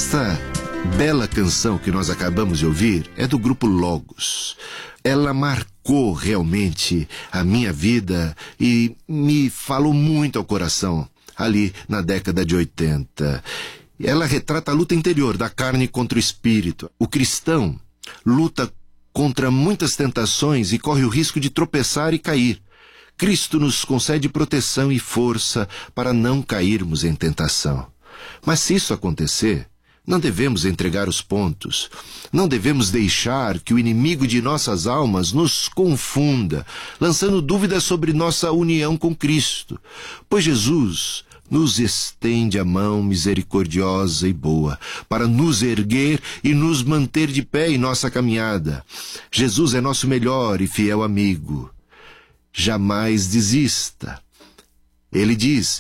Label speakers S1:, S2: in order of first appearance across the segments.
S1: Esta bela canção que nós acabamos de ouvir é do grupo Logos. Ela marcou realmente a minha vida e me falou muito ao coração ali na década de 80. Ela retrata a luta interior da carne contra o espírito. O cristão luta contra muitas tentações e corre o risco de tropeçar e cair. Cristo nos concede proteção e força para não cairmos em tentação. Mas se isso acontecer, não devemos entregar os pontos. Não devemos deixar que o inimigo de nossas almas nos confunda, lançando dúvidas sobre nossa união com Cristo. Pois Jesus nos estende a mão misericordiosa e boa para nos erguer e nos manter de pé em nossa caminhada. Jesus é nosso melhor e fiel amigo. Jamais desista. Ele diz,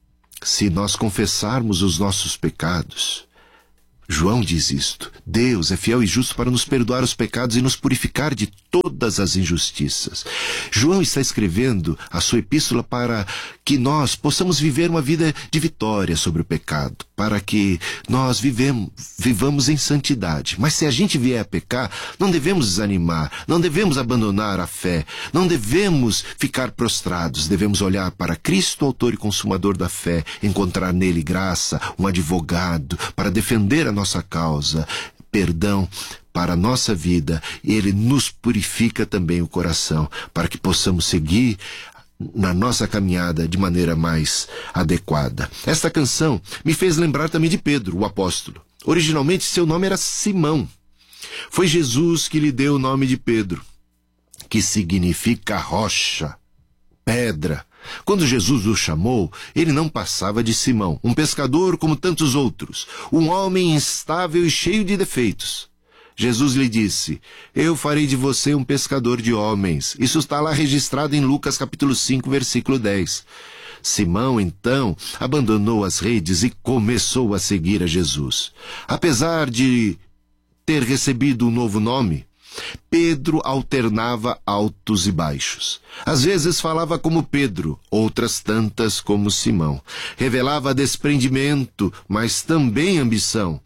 S1: se nós confessarmos os nossos pecados, João diz isto, Deus é fiel e justo para nos perdoar os pecados e nos purificar de todas as injustiças. João está escrevendo a sua epístola para que nós possamos viver uma vida de vitória sobre o pecado, para que nós vivamos em santidade. Mas se a gente vier a pecar, não devemos desanimar, não devemos abandonar a fé, não devemos ficar prostrados, devemos olhar para Cristo, autor e consumador da fé, encontrar nele graça, um advogado para defender a nossa causa, perdão para a nossa vida, e ele nos purifica também o coração, para que possamos seguir na nossa caminhada de maneira mais adequada. Esta canção me fez lembrar também de Pedro, o apóstolo. Originalmente seu nome era Simão. Foi Jesus que lhe deu o nome de Pedro, que significa rocha, pedra. Quando Jesus o chamou, ele não passava de Simão, um pescador como tantos outros, um homem instável e cheio de defeitos. Jesus lhe disse, eu farei de você um pescador de homens. Isso está lá registrado em Lucas capítulo 5, versículo 10. Simão, então, abandonou as redes e começou a seguir a Jesus. Apesar de ter recebido um novo nome, Pedro alternava altos e baixos. Às vezes falava como Pedro, outras tantas como Simão. Revelava desprendimento, mas também ambição.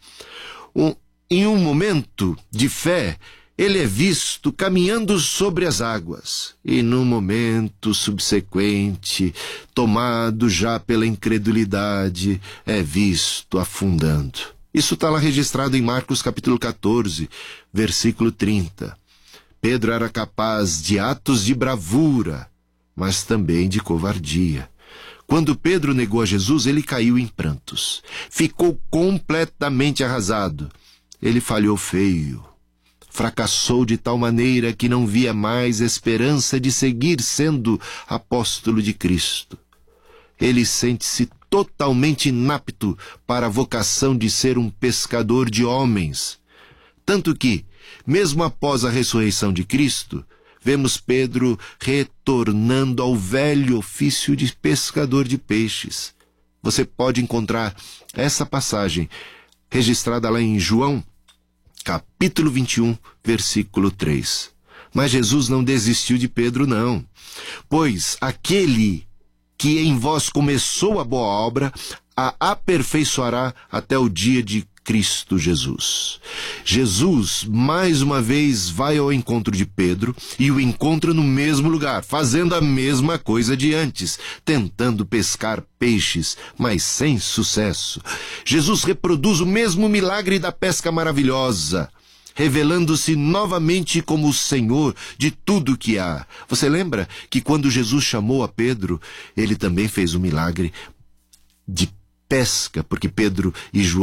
S1: Em um momento de fé, ele é visto caminhando sobre as águas. E num momento subsequente, tomado já pela incredulidade, é visto afundando. Isso está lá registrado em Marcos capítulo 14, versículo 30. Pedro era capaz de atos de bravura, mas também de covardia. Quando Pedro negou a Jesus, ele caiu em prantos. Ficou completamente arrasado. Ele falhou feio. Fracassou de tal maneira que não via mais esperança de seguir sendo apóstolo de Cristo. Ele sente-se totalmente inapto para a vocação de ser um pescador de homens. Tanto que, mesmo após a ressurreição de Cristo, vemos Pedro retornando ao velho ofício de pescador de peixes. Você pode encontrar essa passagem registrada lá em João, capítulo 21, versículo 3. Mas Jesus não desistiu de Pedro, não. Pois aquele que em vós começou a boa obra, a aperfeiçoará até o dia de Cristo Jesus. Jesus, mais uma vez, vai ao encontro de Pedro e o encontra no mesmo lugar, fazendo a mesma coisa de antes, tentando pescar peixes, mas sem sucesso. Jesus reproduz o mesmo milagre da pesca maravilhosa, revelando-se novamente como o Senhor de tudo que há. Você lembra que quando Jesus chamou a Pedro, ele também fez um milagre de pesca, porque Pedro,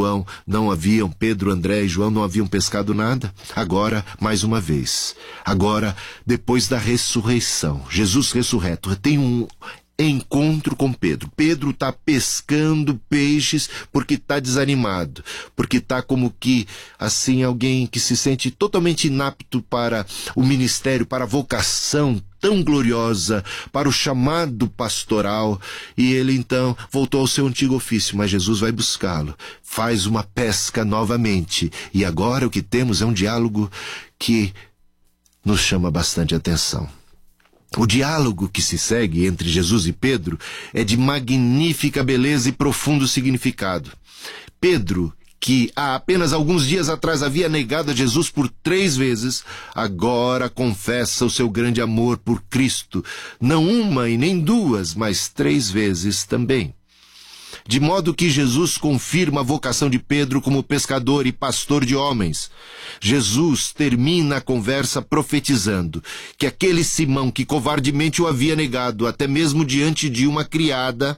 S1: André e João não haviam pescado nada. Agora, mais uma vez, depois da ressurreição, Jesus ressurreto tem um encontro com Pedro. Pedro está pescando peixes porque está desanimado, porque está como que, assim, alguém que se sente totalmente inapto para o ministério, para a vocação tão gloriosa, para o chamado pastoral, e ele então voltou ao seu antigo ofício, mas Jesus vai buscá-lo, faz uma pesca novamente, e agora o que temos é um diálogo que nos chama bastante atenção. O diálogo que se segue entre Jesus e Pedro é de magnífica beleza e profundo significado. Pedro que há apenas alguns dias atrás havia negado a Jesus por 3 vezes, agora confessa o seu grande amor por Cristo, não uma e nem 2, mas 3 vezes também. De modo que Jesus confirma a vocação de Pedro como pescador e pastor de homens. Jesus termina a conversa profetizando que aquele Simão que covardemente o havia negado, até mesmo diante de uma criada,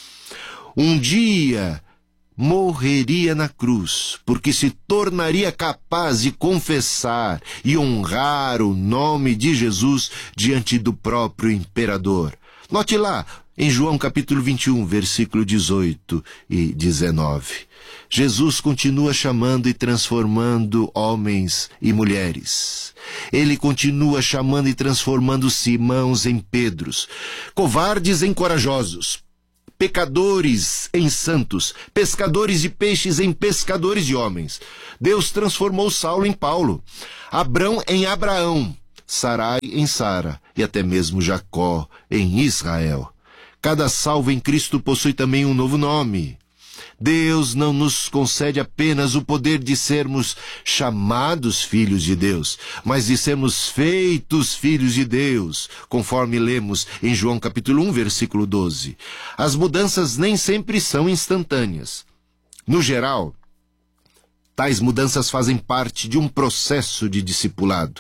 S1: um dia morreria na cruz, porque se tornaria capaz de confessar e honrar o nome de Jesus diante do próprio imperador. Note lá, em João capítulo 21, versículo 18 e 19. Jesus continua chamando e transformando homens e mulheres. Ele continua chamando e transformando Simãos em Pedros, covardes em corajosos, pecadores em santos, pescadores de peixes em pescadores de homens. Deus transformou Saulo em Paulo, Abrão em Abraão, Sarai em Sara e até mesmo Jacó em Israel. Cada salvo em Cristo possui também um novo nome. Deus não nos concede apenas o poder de sermos chamados filhos de Deus, mas de sermos feitos filhos de Deus, conforme lemos em João capítulo 1, versículo 12. As mudanças nem sempre são instantâneas. No geral, tais mudanças fazem parte de um processo de discipulado.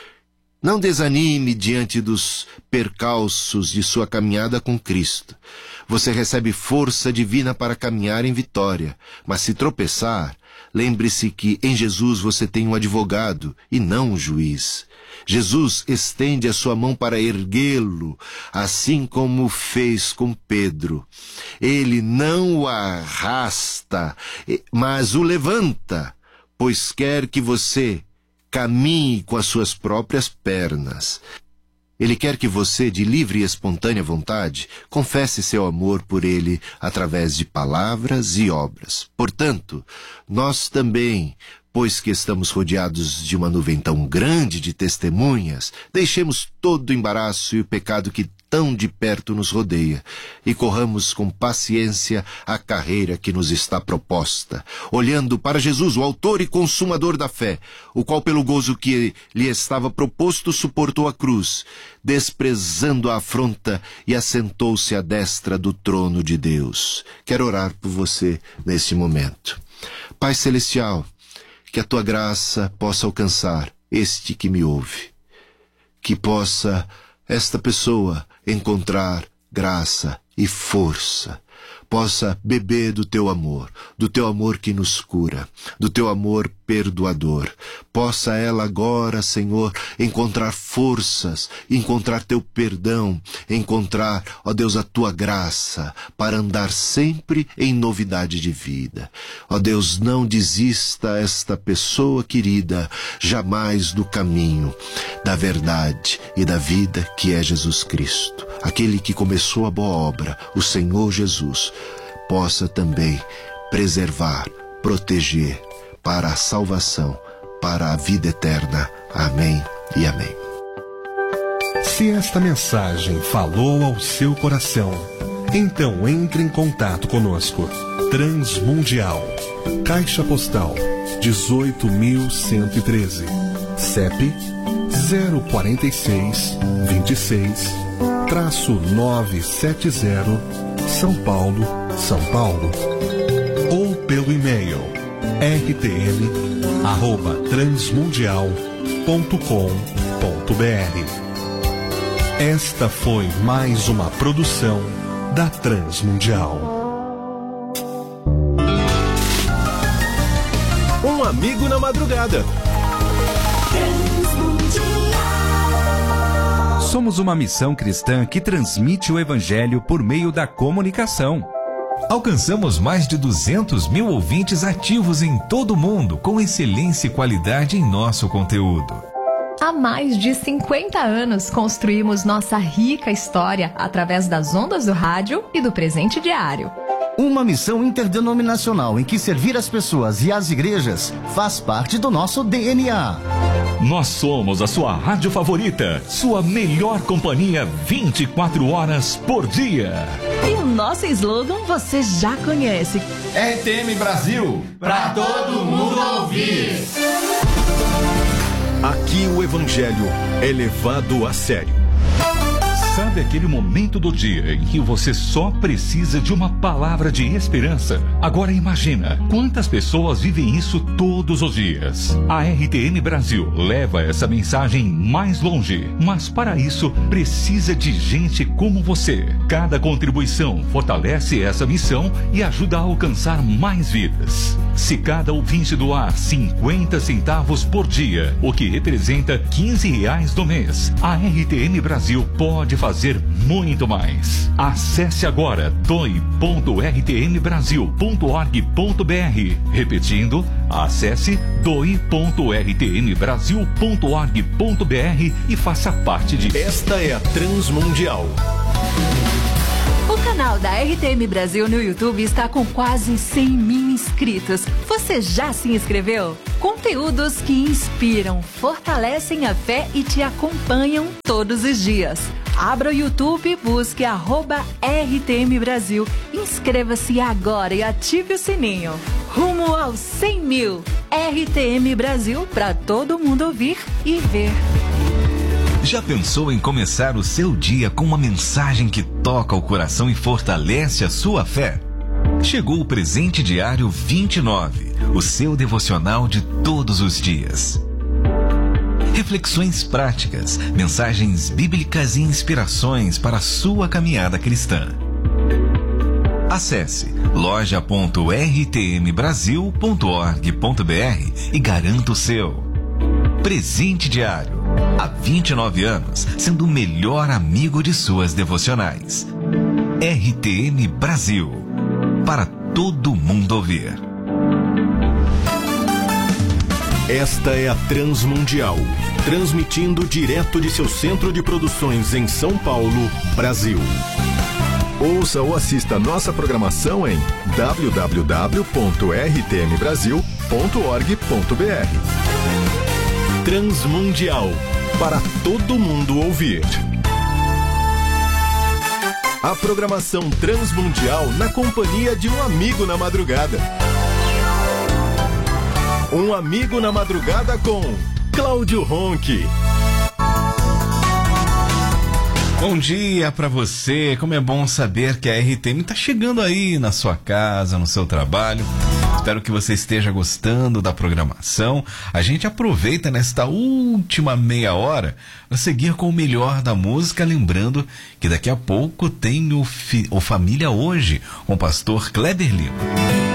S1: Não desanime diante dos percalços de sua caminhada com Cristo. Você recebe força divina para caminhar em vitória, mas se tropeçar, lembre-se que em Jesus você tem um advogado e não um juiz. Jesus estende a sua mão para erguê-lo, assim como fez com Pedro. Ele não o arrasta, mas o levanta, pois quer que você caminhe com as suas próprias pernas. Ele quer que você, de livre e espontânea vontade, confesse seu amor por ele através de palavras e obras. Portanto, nós também, pois que estamos rodeados de uma nuvem tão grande de testemunhas, deixemos todo o embaraço e o pecado que tão de perto nos rodeia e corramos com paciência a carreira que nos está proposta, olhando para Jesus, o autor e consumador da fé, o qual pelo gozo que lhe estava proposto suportou a cruz, desprezando a afronta e assentou-se à destra do trono de Deus. Quero orar por você neste momento. Pai Celestial, que a tua graça possa alcançar este que me ouve, que possa esta pessoa encontrar graça e força, possa beber do teu amor que nos cura, do teu amor perdoador. Possa ela agora, Senhor, encontrar forças, encontrar teu perdão, encontrar, ó Deus, a tua graça, para andar sempre em novidade de vida. Ó Deus, não desista esta pessoa querida jamais do caminho, da verdade e da vida que é Jesus Cristo. Aquele que começou a boa obra, o Senhor Jesus, possa também preservar, proteger para a salvação, para a vida eterna. Amém e amém.
S2: Se esta mensagem falou ao seu coração, então entre em contato conosco. Transmundial, Caixa Postal 18.113, CEP 046 26-970, São Paulo, São Paulo. Ou pelo e-mail rtm@transmundial.com.br. Esta foi mais uma produção da Transmundial.
S3: Um amigo na madrugada.
S4: Somos uma missão cristã que transmite o Evangelho por meio da comunicação.
S5: Alcançamos mais de 200 mil ouvintes ativos em todo o mundo, com excelência e qualidade em nosso conteúdo.
S6: Há mais de 50 anos construímos nossa rica história através das ondas do rádio e do presente diário.
S7: Uma missão interdenominacional em que servir as pessoas e as igrejas faz parte do nosso DNA. Nós somos a sua rádio favorita, sua melhor companhia 24 horas por dia.
S8: E o nosso slogan você já conhece.
S9: RTM Brasil, pra todo mundo ouvir.
S3: Aqui o Evangelho é levado a sério.
S7: Sabe aquele momento do dia em que você só precisa de uma palavra de esperança? Agora imagina quantas pessoas vivem isso todos os dias. A RTM Brasil leva essa mensagem mais longe, mas para isso precisa de gente como você. Cada contribuição fortalece essa missão e ajuda a alcançar mais vidas. Se cada ouvinte doar 50 centavos por dia, o que representa R$15 no mês, a RTM Brasil pode fazer muito mais. Acesse agora doe.rtmbrasil.org.br. Repetindo, acesse doe.rtmbrasil.org.br e faça parte de...
S3: Esta é a Transmundial.
S8: O canal da RTM Brasil no YouTube está com quase 100 mil inscritos. Você já se inscreveu? Conteúdos que inspiram, fortalecem a fé e te acompanham todos os dias. Abra o YouTube e busque @RTM Brasil. Inscreva-se agora e ative o sininho. Rumo aos 100 mil. RTM Brasil para todo mundo ouvir e ver.
S5: Já pensou em começar o seu dia com uma mensagem que toca o coração e fortalece a sua fé? Chegou o Presente Diário 29, o seu devocional de todos os dias. Reflexões práticas, mensagens bíblicas e inspirações para a sua caminhada cristã. Acesse loja.rtmbrasil.org.br e garanta o seu. Presente Diário. Há 29 anos, sendo o melhor amigo de suas devocionais. RTM Brasil. Para todo mundo ouvir.
S3: Esta é a Transmundial, transmitindo direto de seu centro de produções em São Paulo, Brasil. Ouça ou assista nossa programação em www.rtmbrasil.org.br. Transmundial, para todo mundo ouvir. A programação Transmundial na companhia de um amigo na madrugada. Um amigo na madrugada com Cláudio Ronchi.
S10: Bom dia pra você, como é bom saber que a RTM tá chegando aí na sua casa, no seu trabalho. Espero que você esteja gostando da programação. A gente aproveita nesta última meia hora para seguir com o melhor da música, lembrando que daqui a pouco tem o Família Hoje, com o pastor Kleber Lima.